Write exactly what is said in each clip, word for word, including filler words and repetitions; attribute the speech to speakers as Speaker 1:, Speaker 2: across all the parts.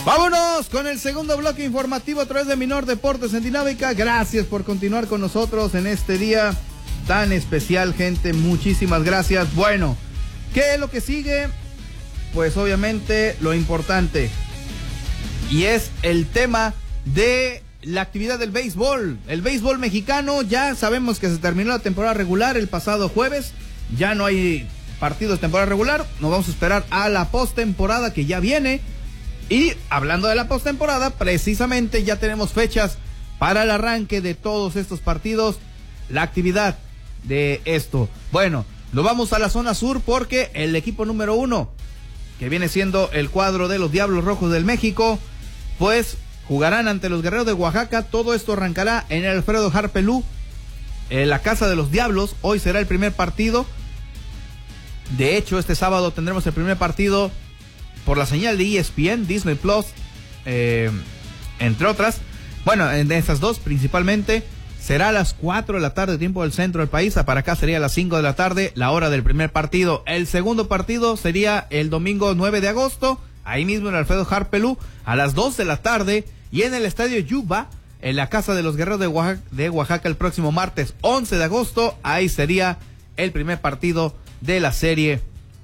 Speaker 1: Vámonos con el segundo bloque informativo a través de Minor Deportes en Dinámica. Gracias por continuar con nosotros en este día tan especial, gente. Muchísimas gracias. Bueno, ¿qué es lo que sigue? Pues obviamente lo importante, y es el tema de la actividad del béisbol. El béisbol mexicano, ya sabemos que se terminó la temporada regular el pasado jueves. Ya no hay partidos de temporada regular. Nos vamos a esperar a la postemporada que ya viene. Y hablando de la postemporada, precisamente ya tenemos fechas para el arranque de todos estos partidos. La actividad de esto. Bueno, nos vamos a la zona sur porque el equipo número uno, que viene siendo el cuadro de los Diablos Rojos del México, pues jugarán ante los Guerreros de Oaxaca. Todo esto arrancará en el Alfredo Harpelú, en la casa de los Diablos. Hoy será el primer partido. De hecho, este sábado tendremos el primer partido por la señal de E S P N, Disney Plus, eh, entre otras. Bueno, en esas dos principalmente. Será a las cuatro de la tarde, tiempo del centro del país. Para acá sería a las cinco de la tarde, la hora del primer partido. El segundo partido sería el domingo nueve de agosto, ahí mismo en el Alfredo Harpelú, a las dos de la tarde. Y en el estadio Yuba, en la casa de los Guerreros de Oaxaca, de Oaxaca, el próximo martes once de agosto, ahí sería el primer partido de la serie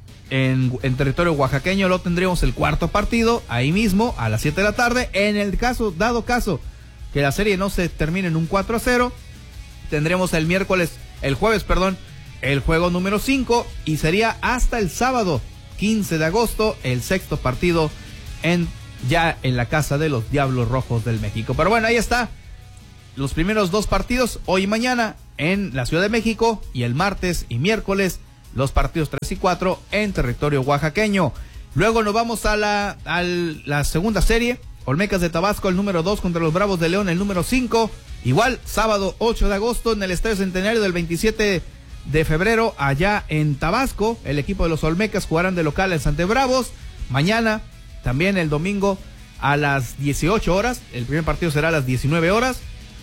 Speaker 1: en, en territorio oaxaqueño. Lo tendríamos el cuarto partido, ahí mismo, a las siete de la tarde. En el caso, dado caso que la serie no se termine en un cuatro a cero, tendremos el miércoles, el jueves, perdón, el juego número cinco, y sería hasta el sábado quince de agosto, el sexto partido en ya en la casa de los Diablos Rojos del México. Pero bueno, ahí está, los primeros dos partidos, hoy y mañana, en la Ciudad de México, y el martes y miércoles, los partidos tres y cuatro en territorio oaxaqueño. Luego nos vamos a la, a la segunda serie, Olmecas de Tabasco, el número dos contra los Bravos de León, el número cinco. Igual, sábado ocho de agosto en el Estadio Centenario del veintisiete de febrero, allá en Tabasco. El equipo de los Olmecas jugarán de local en Sante Bravos. Mañana, también el domingo, a las dieciocho horas. El primer partido será a las diecinueve horas.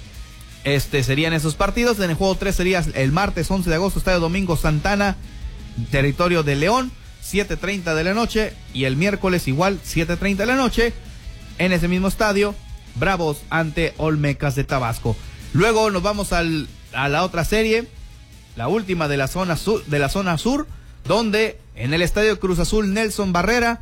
Speaker 1: Este serían esos partidos. En el juego tres sería el martes once de agosto, Estadio Domingo Santana, territorio de León, siete treinta de la noche. Y el miércoles igual, siete treinta de la noche. En ese mismo estadio, Bravos ante Olmecas de Tabasco. Luego nos vamos al, a la otra serie, la última de la zona sur, de la zona sur, donde en el estadio Cruz Azul Nelson Barrera,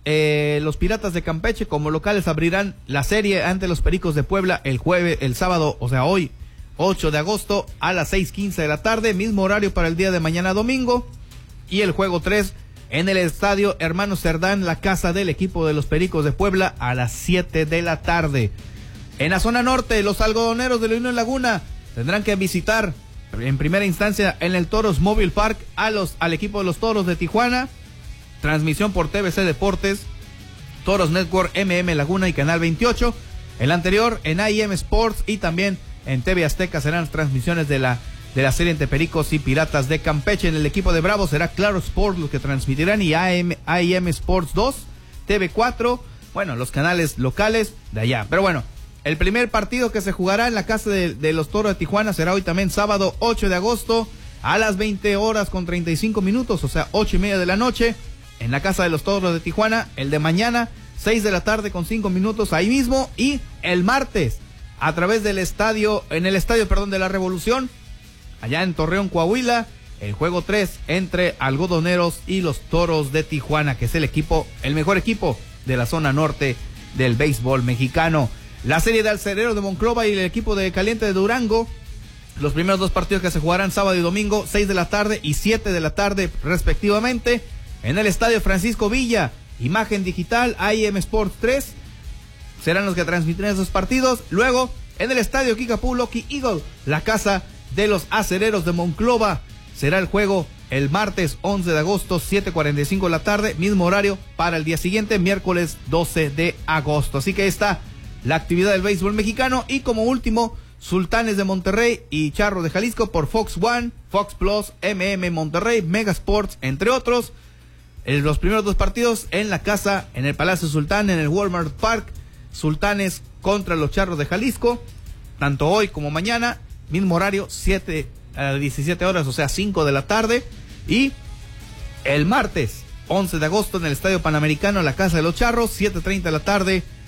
Speaker 1: eh, los Piratas de Campeche como locales abrirán la serie ante los Pericos de Puebla el jueves, el sábado, o sea hoy, ocho de agosto, a las seis quince de la tarde, mismo horario para el día de mañana domingo. Y el juego tres en el estadio Hermano Cerdán, la casa del equipo de los Pericos de Puebla, a las siete de la tarde. En la zona norte, los algodoneros de la Unión Laguna tendrán que visitar en primera instancia en el Toros Mobile Park a los, al equipo de los Toros de Tijuana. Transmisión por T V C Deportes, Toros Network, M M Laguna y Canal veintiocho. El anterior en A I M Sports y también en T V Azteca serán las transmisiones de la de la serie entre Pericos y Piratas de Campeche. En el equipo de Bravos será Claro Sports los que transmitirán, y A I M Sports dos, T V cuatro, bueno, los canales locales de allá. Pero bueno, el primer partido que se jugará en la casa de, de los Toros de Tijuana será hoy también, sábado ocho de agosto, a las veinte horas con treinta y cinco minutos, o sea, ocho y media de la noche, en la casa de los Toros de Tijuana. El de mañana, seis de la tarde con cinco minutos ahí mismo. Y el martes, a través del estadio, en el estadio, perdón, de la Revolución, allá en Torreón, Coahuila, el juego tres entre Algodoneros y los Toros de Tijuana, que es el equipo, el mejor equipo de la zona norte del béisbol mexicano. La serie de Acereros de Monclova y el equipo de Caliente de Durango, los primeros dos partidos que se jugarán sábado y domingo, seis de la tarde y siete de la tarde respectivamente, en el estadio Francisco Villa, Imagen Digital, A I M Sports tres, serán los que transmitirán esos partidos. Luego, en el estadio Kickapoo Lucky Eagle, la casa de los Acereros de Monclova, será el juego el martes once de agosto, siete cuarenta y cinco de la tarde, mismo horario para el día siguiente, miércoles doce de agosto. Así que ahí está la actividad del béisbol mexicano. Y como último, Sultanes de Monterrey y Charros de Jalisco por Fox One, Fox Plus, M M Monterrey, Mega Sports, entre otros. En los primeros dos partidos en la casa, en el Palacio Sultán, en el Walmart Park, Sultanes contra los Charros de Jalisco, tanto hoy como mañana, mismo horario, siete a diecisiete horas, o sea, cinco de la tarde. Y el martes, once de agosto, en el Estadio Panamericano, la casa de los Charros, siete treinta de la tarde,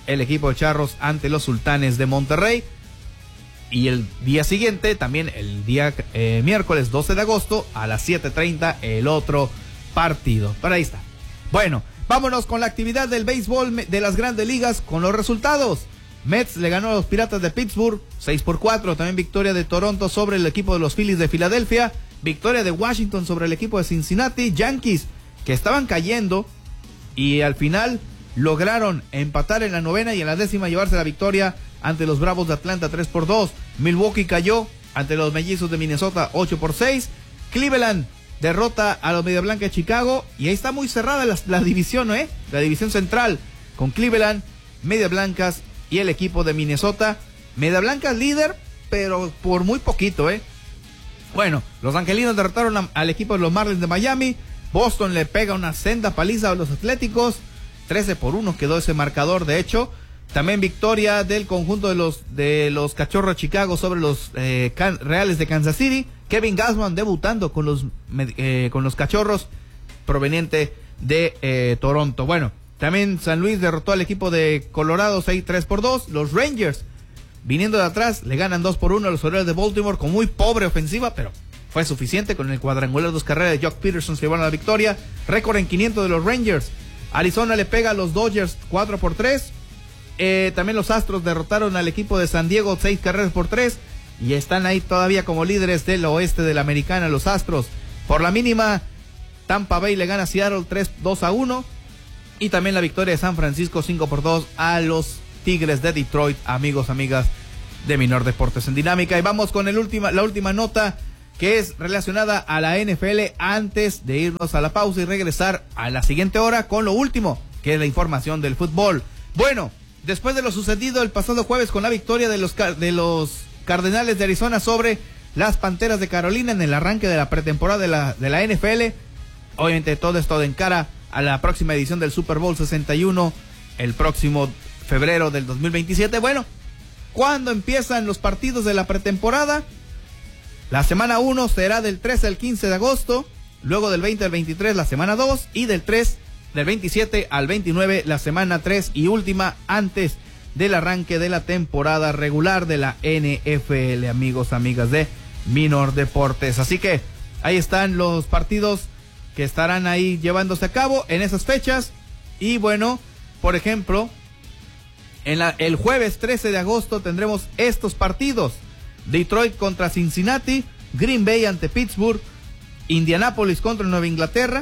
Speaker 1: el equipo de Charros ante los Sultanes de Monterrey. Y el día siguiente, también el día eh, miércoles doce de agosto, a las siete treinta, el otro partido. Pero ahí está. Bueno, vámonos con la actividad del béisbol de las Grandes Ligas con los resultados. Mets le ganó a los Piratas de Pittsburgh seis por cuatro. También victoria de Toronto sobre el equipo de los Phillies de Filadelfia. Victoria de Washington sobre el equipo de Cincinnati. Yankees, que estaban cayendo y al final lograron empatar en la novena y en la décima llevarse la victoria ante los Bravos de Atlanta tres por dos. Milwaukee cayó ante los Mellizos de Minnesota ocho por seis. Cleveland derrota a los Media Blanca de Chicago y ahí está muy cerrada la, la división, ¿eh? La división central con Cleveland, Media Blancas y el equipo de Minnesota. Media Blancas líder, pero por muy poquito, ¿eh? Bueno, los angelinos derrotaron a, al equipo de los Marlins de Miami. Boston le pega una senda paliza a los Atléticos. trece por uno quedó ese marcador, de hecho. También victoria del conjunto de los de los Cachorros de Chicago sobre los eh, can, Reales de Kansas City. Kevin Gausman debutando con los eh, con los Cachorros proveniente de eh, Toronto. Bueno, también San Luis derrotó al equipo de Colorado seis tres por dos. Los Rangers, viniendo de atrás, le ganan dos por uno a los Orioles de Baltimore con muy pobre ofensiva, pero fue suficiente con el cuadrangular de dos carreras de Jock Peterson, se llevaron la victoria. Récord en quinientos de los Rangers. Arizona le pega a los Dodgers cuatro por tres. Eh, también los Astros derrotaron al equipo de San Diego seis carreras por tres y están ahí todavía como líderes del oeste de la Americana los Astros. Por la mínima, Tampa Bay le gana a Seattle tres dos a uno y también la victoria de San Francisco cinco por dos a los Tigres de Detroit, amigos, amigas de Minor Deportes en Dinámica. Y vamos con el última, la última nota, que es relacionada a la N F L, antes de irnos a la pausa y regresar a la siguiente hora con lo último, que es la información del fútbol. Bueno, después de lo sucedido el pasado jueves con la victoria de los, de los Cardenales de Arizona sobre las Panteras de Carolina en el arranque de la pretemporada de la, de la N F L, obviamente todo esto de cara a la próxima edición del Super Bowl sesenta y uno, el próximo febrero del dos mil veintisiete. Bueno, ¿cuándo empiezan los partidos de la pretemporada? La semana uno será del trece al quince de agosto, luego del veinte al veintitrés la semana dos y del tres del veintisiete al veintinueve la semana tres y última antes del arranque de la temporada regular de la N F L, amigos, amigas de Minor Deportes. Así que ahí están los partidos que estarán ahí llevándose a cabo en esas fechas. Y bueno, por ejemplo, en la, el jueves trece de agosto tendremos estos partidos: Detroit contra Cincinnati, Green Bay ante Pittsburgh, Indianapolis contra Nueva Inglaterra.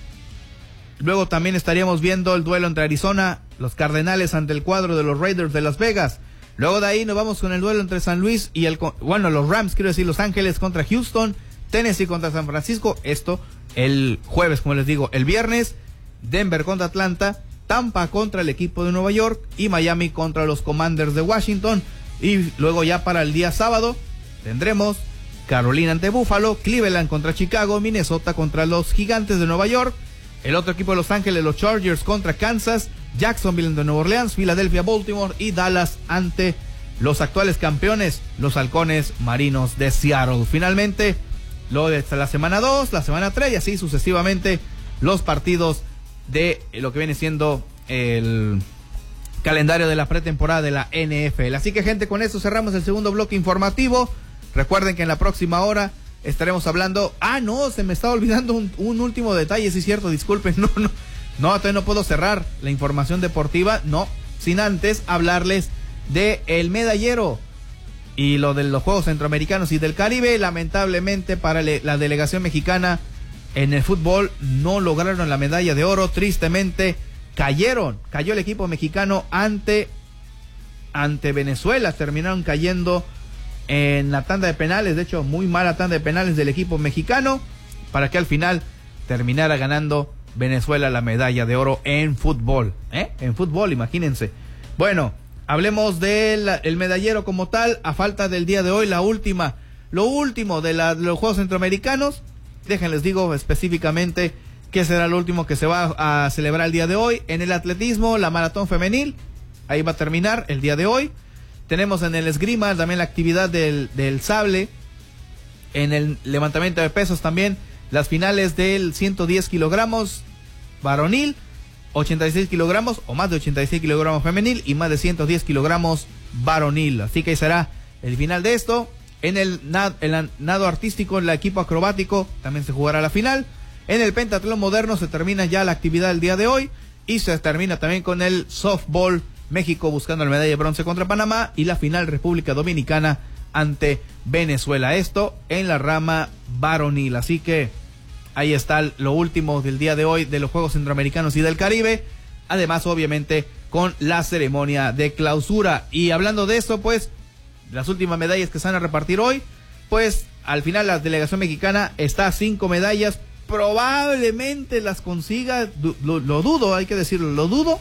Speaker 1: Luego también estaríamos viendo el duelo entre Arizona, los Cardenales ante el cuadro de los Raiders de Las Vegas. Luego de ahí nos vamos con el duelo entre San Luis y el, bueno, los Rams, quiero decir, Los Ángeles contra Houston, Tennessee contra San Francisco, esto el jueves, como les digo. El viernes, Denver contra Atlanta, Tampa contra el equipo de Nueva York y Miami contra los Commanders de Washington. Y luego ya para el día sábado tendremos Carolina ante Buffalo, Cleveland contra Chicago, Minnesota contra los Gigantes de Nueva York, el otro equipo de Los Ángeles, los Chargers contra Kansas, Jacksonville ante Nueva Orleans, Filadelfia, Baltimore y Dallas ante los actuales campeones, los Halcones Marinos de Seattle. Finalmente, lo de la semana dos, la semana tres y así sucesivamente los partidos de lo que viene siendo el calendario de la pretemporada de la N F L. Así que, gente, con eso cerramos el segundo bloque informativo. Recuerden que en la próxima hora estaremos hablando... Ah, no, se me estaba olvidando un, un último detalle, sí es cierto, disculpen, no, no, no, todavía no puedo cerrar la información deportiva, no, sin antes hablarles de el medallero y lo de los Juegos Centroamericanos y del Caribe. Lamentablemente para le, la delegación mexicana en el fútbol no lograron la medalla de oro, tristemente cayeron, cayó el equipo mexicano ante, ante Venezuela, terminaron cayendo en la tanda de penales, de hecho muy mala tanda de penales del equipo mexicano, para que al final terminara ganando Venezuela la medalla de oro en fútbol, ¿eh? En fútbol, imagínense. Bueno, hablemos del medallero como tal, a falta del día de hoy, la última, lo último de, la, de los Juegos Centroamericanos. Déjenles digo específicamente qué será lo último que se va a celebrar el día de hoy. En el atletismo, la maratón femenil, ahí va a terminar el día de hoy. Tenemos en el esgrima también la actividad del, del sable. En el levantamiento de pesos también las finales del ciento diez kilogramos varonil. ochenta y seis kilogramos o más de ochenta y seis kilogramos femenil y más de ciento diez kilogramos varonil. Así que será el final de esto. En el, nad, el nado artístico, en el equipo acrobático, también se jugará la final. En el pentatlón moderno se termina ya la actividad del día de hoy y se termina también con el softball. México buscando la medalla de bronce contra Panamá y la final República Dominicana ante Venezuela. Esto en la rama varonil. Así que ahí está lo último del día de hoy de los Juegos Centroamericanos y del Caribe. Además, obviamente, con la ceremonia de clausura. Y hablando de eso, pues, las últimas medallas que se van a repartir hoy, pues, al final la delegación mexicana está a cinco medallas. Probablemente las consiga, lo, lo dudo, hay que decirlo, lo dudo,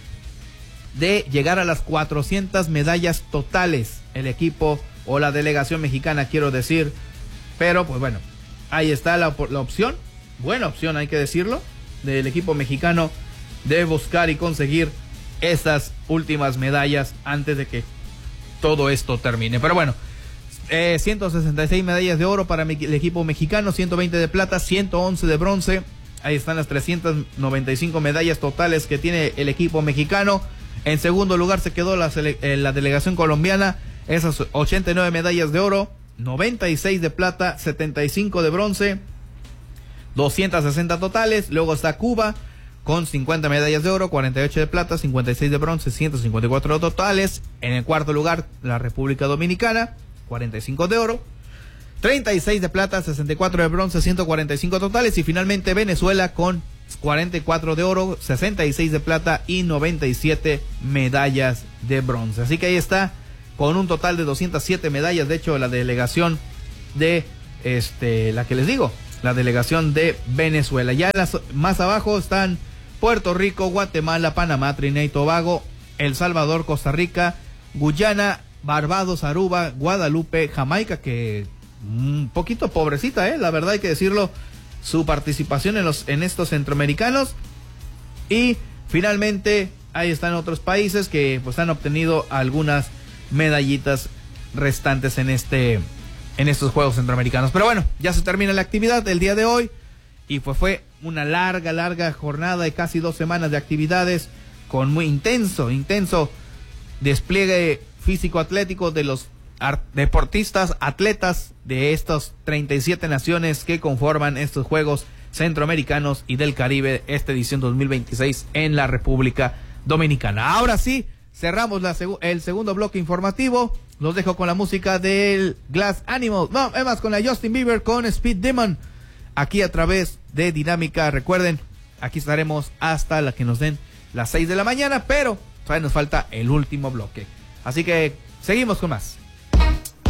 Speaker 1: de llegar a las cuatrocientas medallas totales el equipo o la delegación mexicana, quiero decir. Pero, pues bueno, ahí está la, la opción, buena opción, hay que decirlo, del equipo mexicano de buscar y conseguir estas últimas medallas antes de que todo esto termine. Pero bueno, eh, ciento sesenta y seis medallas de oro para el equipo mexicano, ciento veinte de plata, ciento once de bronce. Ahí están las trescientas noventa y cinco medallas totales que tiene el equipo mexicano. En segundo lugar se quedó la, eh, la delegación colombiana, esas ochenta y nueve medallas de oro, noventa y seis de plata, setenta y cinco de bronce, doscientas sesenta totales. Luego está Cuba con cincuenta medallas de oro, cuarenta y ocho de plata, cincuenta y seis de bronce, ciento cincuenta y cuatro totales. En el cuarto lugar la República Dominicana, cuarenta y cinco de oro, treinta y seis de plata, sesenta y cuatro de bronce, ciento cuarenta y cinco totales. Y finalmente Venezuela con cuarenta y cuatro de oro, sesenta y seis de plata y noventa y siete medallas de bronce. Así que ahí está, con un total de doscientas siete medallas. De hecho, la delegación de, este, la que les digo, la delegación de Venezuela. Ya las, más abajo están Puerto Rico, Guatemala, Panamá, Trinidad y Tobago, El Salvador, Costa Rica, Guyana, Barbados, Aruba, Guadalupe, Jamaica, que un poquito pobrecita, eh, la verdad hay que decirlo, su participación en los en estos centroamericanos. Y finalmente ahí están otros países que pues han obtenido algunas medallitas restantes en este en estos Juegos Centroamericanos. Pero bueno, ya se termina la actividad del día de hoy y pues fue una larga larga jornada de casi dos semanas de actividades con muy intenso intenso despliegue físico atlético de los deportistas, atletas de estas treinta y siete naciones que conforman estos Juegos Centroamericanos y del Caribe, esta edición dos mil veintiséis en la República Dominicana. Ahora sí, cerramos la seg- el segundo bloque informativo. Los dejo con la música del Glass Animal, no, es más, con la Justin Bieber con Speed Demon, aquí a través de Dinámica. Recuerden, aquí estaremos hasta la que nos den las seis de la mañana, pero todavía nos falta el último bloque. Así que seguimos con más.